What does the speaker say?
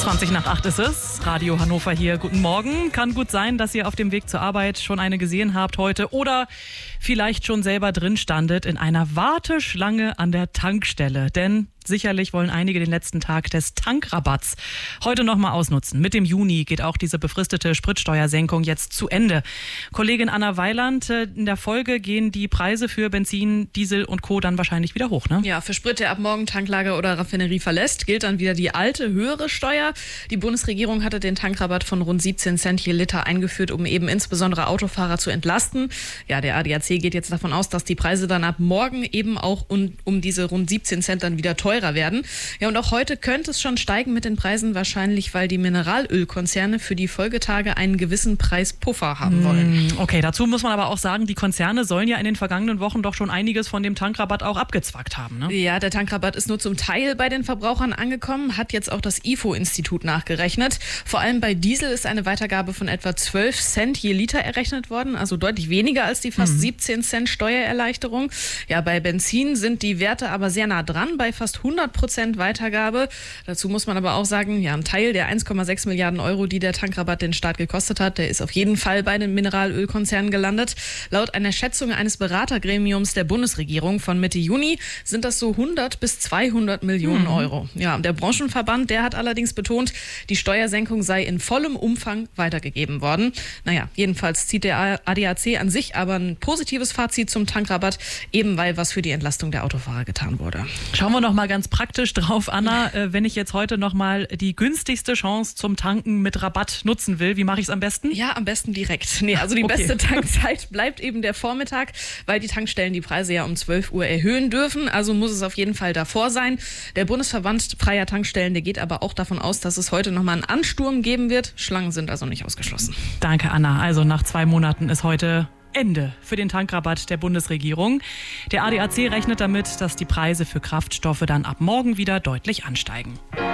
7:20 ist es. Radio Hannover hier. Guten Morgen. Kann gut sein, dass ihr auf dem Weg zur Arbeit schon eine gesehen habt heute oder vielleicht schon selber drin standet in einer Warteschlange an der Tankstelle. Denn sicherlich wollen einige den letzten Tag des Tankrabatts heute noch mal ausnutzen. Mit dem Juni geht auch diese befristete Spritsteuersenkung jetzt zu Ende. Kollegin Anna Weiland, in der Folge gehen die Preise für Benzin, Diesel und Co. dann wahrscheinlich wieder hoch, ne? Ja, für Sprit, der ab morgen Tanklager oder Raffinerie verlässt, gilt dann wieder die alte, höhere Steuer. Die Bundesregierung hatte den Tankrabatt von rund 17 Cent je Liter eingeführt, um eben insbesondere Autofahrer zu entlasten. Ja, der ADAC geht jetzt davon aus, dass die Preise dann ab morgen eben auch um diese rund 17 Cent dann wieder teurer werden. Ja, und auch heute könnte es schon steigen mit den Preisen, wahrscheinlich, weil die Mineralölkonzerne für die Folgetage einen gewissen Preispuffer haben wollen. Okay, dazu muss man aber auch sagen, die Konzerne sollen ja in den vergangenen Wochen doch schon einiges von dem Tankrabatt auch abgezwackt haben, ne? Ja, der Tankrabatt ist nur zum Teil bei den Verbrauchern angekommen, hat jetzt auch das IFO-Institut nachgerechnet. Vor allem bei Diesel ist eine Weitergabe von etwa 12 Cent je Liter errechnet worden, also deutlich weniger als die fast 17 Cent Steuererleichterung. Ja, bei Benzin sind die Werte aber sehr nah dran, bei fast 100% Weitergabe. Dazu muss man aber auch sagen, ja, ein Teil der 1,6 Milliarden Euro, die der Tankrabatt den Staat gekostet hat, der ist auf jeden Fall bei den Mineralölkonzernen gelandet. Laut einer Schätzung eines Beratergremiums der Bundesregierung von Mitte Juni sind das so 100 bis 200 Millionen Euro. Ja, der Branchenverband, der hat allerdings betont, die Steuersenkung sei in vollem Umfang weitergegeben worden. Naja, jedenfalls zieht der ADAC an sich aber ein positives Fazit zum Tankrabatt, eben weil was für die Entlastung der Autofahrer getan wurde. Schauen wir noch mal ganz praktisch drauf, Anna. Wenn ich jetzt heute noch mal die günstigste Chance zum Tanken mit Rabatt nutzen will, wie mache ich es am besten? Ja, am besten direkt. Nee, also die beste Tankzeit bleibt eben der Vormittag, weil die Tankstellen die Preise ja um 12 Uhr erhöhen dürfen. Also muss es auf jeden Fall davor sein. Der Bundesverband freier Tankstellen, der geht aber auch davon aus, dass es heute noch mal einen Ansturm geben wird. Schlangen sind also nicht ausgeschlossen. Danke, Anna. Also nach 2 Monaten ist heute Ende für den Tankrabatt der Bundesregierung. Der ADAC rechnet damit, dass die Preise für Kraftstoffe dann ab morgen wieder deutlich ansteigen.